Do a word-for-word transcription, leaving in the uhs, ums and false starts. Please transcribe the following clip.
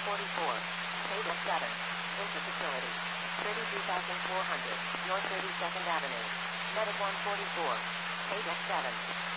forty-four. Table seven. Into facility. thirty-two thousand four hundred. North thirty-second Avenue. Medic one forty-four. Table seven.